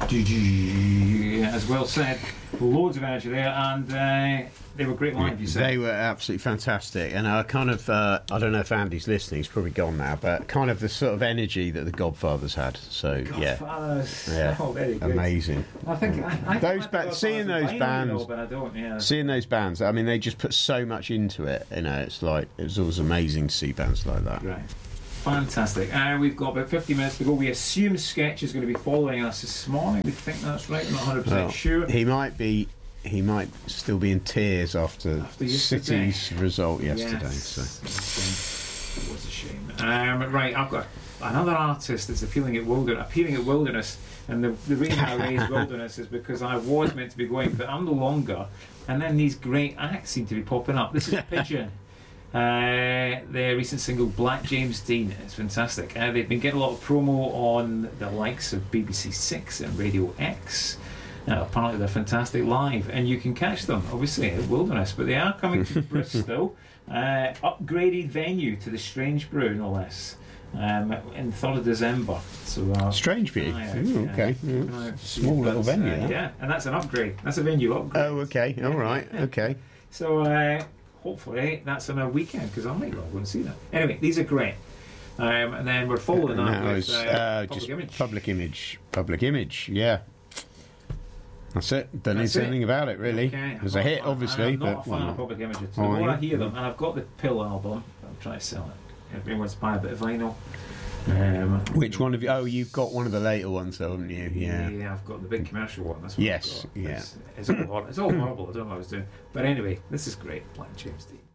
As well said, loads of energy there, and they were great live, you said. They were absolutely fantastic, and I kind of, I don't know if Andy's listening, he's probably gone now, but kind of the sort of energy that the Godfathers had, so Godfathers. yeah, Oh, very good. amazing. I think Seeing those bands, but I don't, seeing those bands, I mean, they just put so much into it, you know, it's always amazing to see bands like that. Right. Fantastic. We've got about 50 minutes to go. We assume Sketch is going to be following us this morning. We think that's right. I'm not 100% sure. He might still be in tears after City's result yesterday. Yes. So It was a shame. Right, I've got another artist that's appearing at Wilderness, and the reason I raised Wilderness is because I was meant to be going, but I'm no longer. And then these great acts seem to be popping up. This is Pigeon. Their recent single Black James Dean is fantastic. They've been getting a lot of promo on the likes of BBC Six and Radio X. Apparently they're fantastic live, and you can catch them obviously at Wilderness, but they are coming to Bristol, upgraded venue to the Strange Brew, no less, in 3rd of December. So Strange Brew. Okay. Small little venue. Yeah, and that's an upgrade. That's a venue upgrade. Oh, okay. All right. Okay. So hopefully that's on a weekend, because I might well go and see that. Anyway, these are great. And then we're following that with Public Image. Yeah. That's it. Don't need anything about it, really. Okay. It was a hit, obviously. I'm not a fan of Public Image at all. The more I hear them, and I've got the Pill album, I'm trying to sell it. If anyone wants to buy a bit of vinyl. Which one of you? Oh, you've got one of the later ones, haven't you? Yeah, I've got the big commercial one. That's what yes, I've got. It's all horrible. I don't know what I was doing. But anyway, this is great. Black James Dean.